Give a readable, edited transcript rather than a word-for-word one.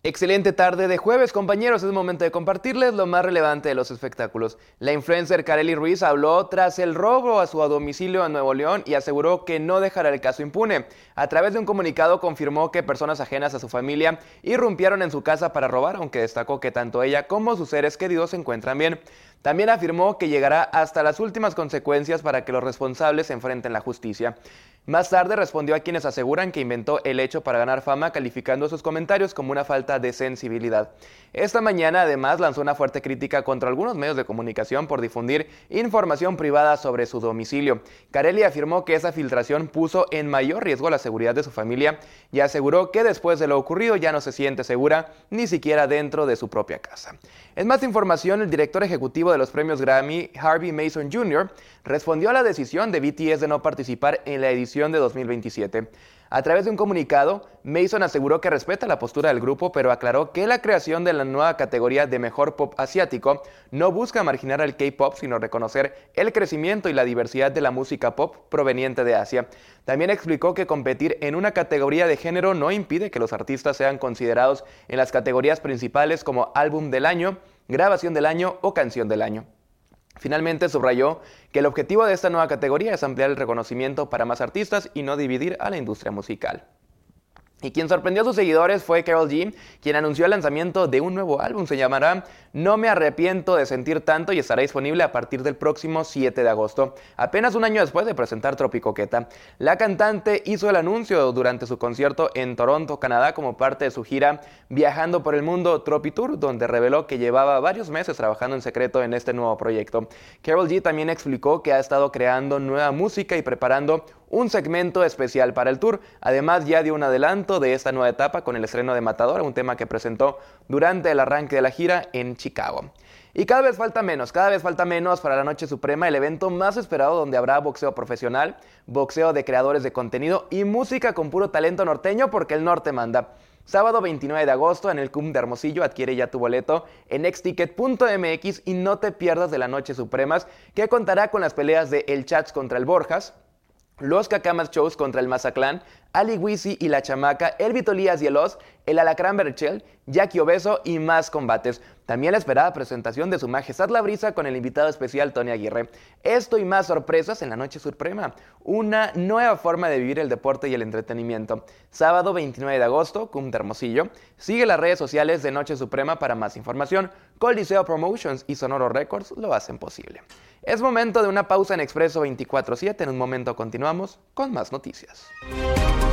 Excelente tarde de jueves, compañeros. Es momento de compartirles lo más relevante de los espectáculos. La influencer Karely Ruiz habló tras el robo a su domicilio en Nuevo León y aseguró que no dejará el caso impune. A través de un comunicado confirmó que personas ajenas a su familia irrumpieron en su casa para robar, aunque destacó que tanto ella como sus seres queridos se encuentran bien. También afirmó que llegará hasta las últimas consecuencias para que los responsables se enfrenten la justicia. Más tarde respondió a quienes aseguran que inventó el hecho para ganar fama, calificando sus comentarios como una falta de sensibilidad. Esta mañana además lanzó una fuerte crítica contra algunos medios de comunicación por difundir información privada sobre su domicilio. Karely afirmó que esa filtración puso en mayor riesgo la seguridad de su familia y aseguró que después de lo ocurrido ya no se siente segura ni siquiera dentro de su propia casa. En más información, el director ejecutivo de los premios Grammy, Harvey Mason Jr., respondió a la decisión de BTS de no participar en la edición de 2027. A través de un comunicado, Mason aseguró que respeta la postura del grupo, pero aclaró que la creación de la nueva categoría de mejor pop asiático no busca marginar al K-pop, sino reconocer el crecimiento y la diversidad de la música pop proveniente de Asia. También explicó que competir en una categoría de género no impide que los artistas sean considerados en las categorías principales como álbum del año, grabación del año o canción del año. Finalmente subrayó que el objetivo de esta nueva categoría es ampliar el reconocimiento para más artistas y no dividir a la industria musical. Y quien sorprendió a sus seguidores fue Karol G, quien anunció el lanzamiento de un nuevo álbum. Se llamará No me arrepiento de sentir tanto y estará disponible a partir del próximo 7 de agosto, apenas un año después de presentar Tropicoqueta. La cantante hizo el anuncio durante su concierto en Toronto, Canadá, como parte de su gira Viajando por el Mundo Tropitour, donde reveló que llevaba varios meses trabajando en secreto en este nuevo proyecto. Karol G también explicó que ha estado creando nueva música y preparando un segmento especial para el tour. Además, ya dio un adelanto de esta nueva etapa con el estreno de Matador, un tema que presentó durante el arranque de la gira en Chicago. Y cada vez falta menos para la Noche Suprema, el evento más esperado donde habrá boxeo profesional, boxeo de creadores de contenido y música con puro talento norteño, porque el norte manda. Sábado 29 de agosto en el CUM de Hermosillo, adquiere ya tu boleto en xticket.mx y no te pierdas de la Noche Supremas, que contará con las peleas de El Chats contra el Borjas, Los Cacamas Shows contra el Mazatlán, Ali Wisi y La Chamaca, El Vito Elías y el Oz, el Alacrán Berchel, Jackie Obeso y más combates. También la esperada presentación de Su Majestad la Brisa con el invitado especial Tony Aguirre. Esto y más sorpresas en la Noche Suprema, una nueva forma de vivir el deporte y el entretenimiento. Sábado 29 de agosto, CUM de Hermosillo. Sigue las redes sociales de Noche Suprema para más información. Coliseo Promotions y Sonoro Records lo hacen posible. Es momento de una pausa en Expreso 24/7. En un momento continuamos con más noticias.